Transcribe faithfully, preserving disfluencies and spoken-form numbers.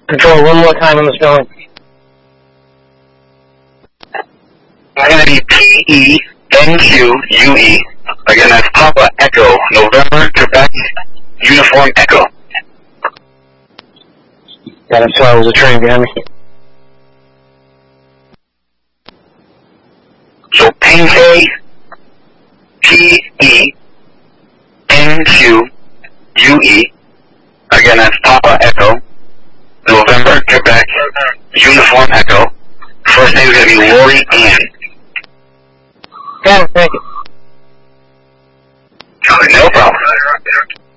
Control, one more time on the spelling. I'm going to be P E N Q U E. Again, that's Papa Echo, November, Quebec, Uniform Echo. Yeah, I'm sorry, it was a train behind me. So, Pankey, P E N Q U E. Again, that's Papa Echo, November, Quebec, Uniform Echo. First name is going to be Lori Ann. Got it, thank you. No problem.